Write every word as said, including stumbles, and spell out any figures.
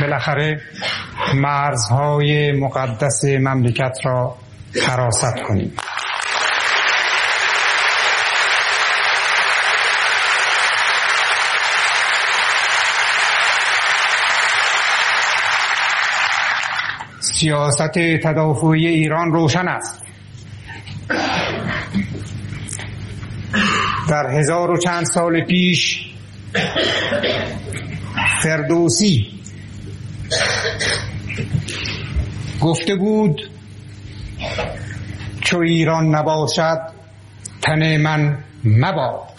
بالاخره مرزهای مقدس مملکت را حراست کنیم. سیاست تدافعی ایران روشن است. در هزار و چند سال پیش فردوسی گفته بود چو ایران نباشد تن من مباد.